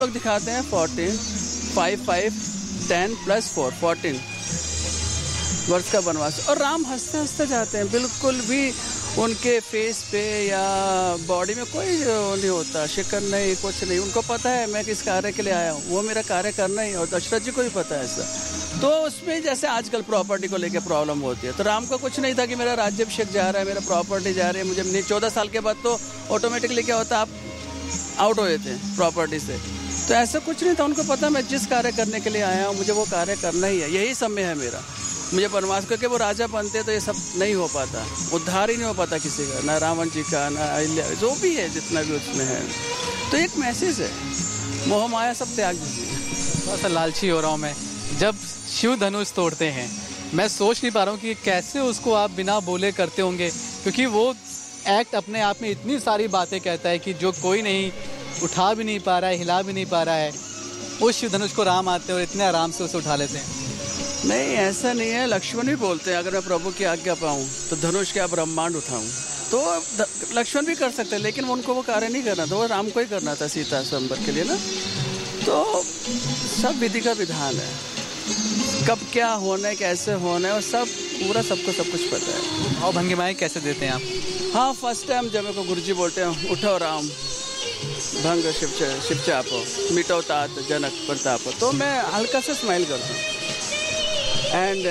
लोग दिखाते हैं 14, 5, 5, 10 + 4, 14 वर्ष का वनवास। और राम हंसते हंसते जाते हैं, बिल्कुल भी उनके फेस पे या बॉडी में कोई नहीं होता, शिकन नहीं, कुछ नहीं। उनको पता है मैं किस कार्य के लिए आया हूँ, वो मेरा कार्य करना ही। और दशरथ जी को भी पता है ऐसा। तो उसमें जैसे आजकल प्रॉपर्टी को लेकर प्रॉब्लम होती है, तो राम को कुछ नहीं था कि मेरा राज्याभिषेक जा रहा है, मेरा प्रॉपर्टी जा रही है, मुझे नहीं। 14 साल के बाद तो ऑटोमेटिकली क्या होता, आप आउट हो जाते हैं प्रॉपर्टी से। तो ऐसा कुछ नहीं था, उनको पता मैं जिस कार्य करने के लिए आया हूँ मुझे वो कार्य करना ही है, यही समय है मेरा। मुझे वनवास, क्योंकि वो राजा बनते तो ये सब नहीं हो पाता, उद्धार ही नहीं हो पाता किसी का, ना रावण जी का, ना अहिल्या, जो भी है, जितना भी उसमें है। तो एक मैसेज है, मोह माया सब त्याग दीजिए। थोड़ा सा लालची हो रहा हूँ मैं। जब शिव धनुष तोड़ते हैं, मैं सोच नहीं पा रहा हूँ कि कैसे उसको आप बिना बोले करते होंगे, क्योंकि वो एक्ट अपने आप में इतनी सारी बातें कहता है कि जो कोई नहीं उठा भी नहीं पा रहा है, हिला भी नहीं पा रहा है, उस शिव धनुष को राम आते हैं और इतने आराम से उसे उठा लेते हैं। नहीं, ऐसा नहीं है। लक्ष्मण भी बोलते हैं अगर मैं प्रभु की आज्ञा पाऊँ तो धनुष क्या ब्रह्मांड उठाऊँ। तो लक्ष्मण भी कर सकते हैं, लेकिन उनको वो कार्य नहीं करना था, वो राम को ही करना था सीता स्वयंवर के लिए ना। तो सब विधि का विधान है, कब क्या होना है, कैसे होना है, और सब पूरा सबको सब कुछ पता है। भाव भंगिमाएं कैसे देते हैं आप? हाँ, फर्स्ट टाइम जब मेरे को गुरुजी बोलते हैं उठो राम, भंग शिव चापो, मिटो तात जनक प्रताप, तो मैं हल्का से स्माइल करता हूँ। एंड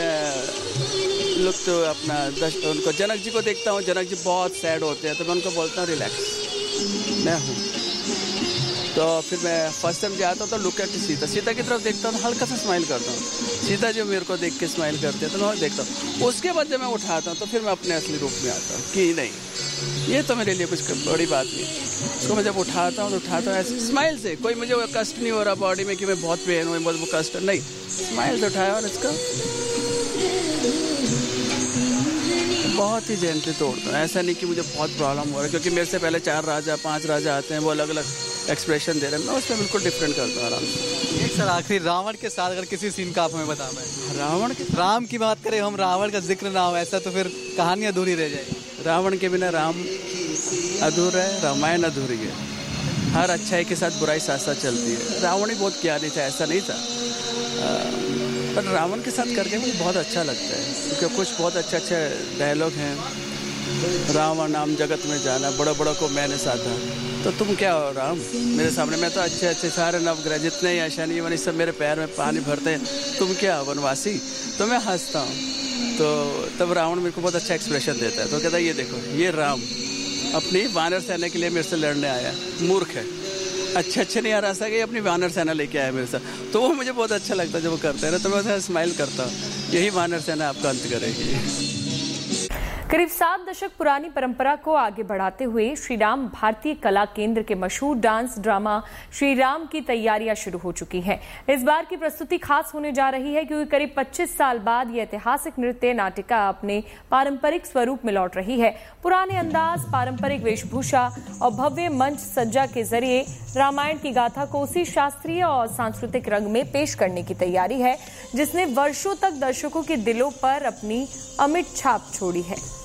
लुक तो अपना उनको जनक जी को देखता हूँ, जनक जी बहुत सैड होते हैं, तो मैं उनको बोलता हूँ रिलैक्स, मैं हूँ। तो फिर मैं फर्स्ट टाइम जाता हूँ तो लुक एट सीता की तरफ देखता हूँ, हल्का सा स्माइल करता हूँ। सीता जी मेरे को देख के स्माइल करते हैं तो मैं देखता हूँ। उसके बाद जब मैं उठाता हूँ तो फिर मैं अपने असली रूप में आता हूँ कि नहीं, ये तो मेरे लिए कुछ बड़ी बात नहीं। उसको मैं जब उठाता हूँ तो उठाता हूँ ऐसे स्माइल से, कोई मुझे कष्ट नहीं हो रहा बॉडी में कि मैं बहुत पेन हूँ, बहुत वो कष्ट नहीं, स्माइल से उठाया और इसका बहुत ही जेंटली तोड़ता हूँ। ऐसा नहीं कि मुझे बहुत प्रॉब्लम हो रहा है, क्योंकि मेरे से पहले 4 राजा 5 राजा आते हैं, वो अलग अलग एक्सप्रेशन दे रहे हैं, मैं उसमें बिल्कुल डिफरेंट करता हूँ आराम से। एक सर आखिरी, रावण के साथ अगर किसी सीन का आप हमें बता पाए। राम की बात करें हम, रावण का जिक्र ना हो ऐसा तो फिर कहानी अधूरी रह जाएगी। रावण के बिना राम अधूरा है, रामायण अधूरी है। हर अच्छाई के साथ बुराई साथ साथ चलती है। रावण ही बहुत ज्ञानी था, ऐसा नहीं था, पर रावण के साथ करके मुझे बहुत अच्छा लगता है, क्योंकि कुछ बहुत अच्छे अच्छे डायलॉग हैं। रावण नाम जगत में जाना, बड़ा बड़ा को मैंने साधा, तो तुम क्या हो राम मेरे सामने, मैं तो अच्छे अच्छे सारे नवग्रह जितने ही शनि वनि सब मेरे पैर में पानी भरते हैं, तुम क्या वनवासी। तो मैं हंसता हूँ, तो तब रावण मेरे को बहुत अच्छा एक्सप्रेशन देता है, तो कहता है ये देखो, ये राम अपनी वानर सेना के लिए मेरे से लड़ने आया, मूर्ख है, अच्छे नहीं हरा सके, अपनी वानर सेना लेके आया मेरे साथ। तो वो मुझे बहुत अच्छा लगता है जब वो करते हैं ना, तो मैं उसे स्माइल करता हूँ, यही वानर सेना आपका अंत करेगी। करीब 7 दशक पुरानी परंपरा को आगे बढ़ाते हुए श्री राम भारतीय कला केंद्र के मशहूर डांस ड्रामा श्री राम की तैयारियां शुरू हो चुकी हैं। इस बार की प्रस्तुति खास होने जा रही है, क्योंकि करीब 25 साल बाद यह ऐतिहासिक नृत्य नाटिका अपने पारंपरिक स्वरूप में लौट रही है। पुराने अंदाज, पारंपरिक वेशभूषा और भव्य मंच सज्जा के जरिए रामायण की गाथा को उसी शास्त्रीय और सांस्कृतिक रंग में पेश करने की तैयारी है, जिसने वर्षों तक दर्शकों के दिलों पर अपनी अमिट छाप छोड़ी है।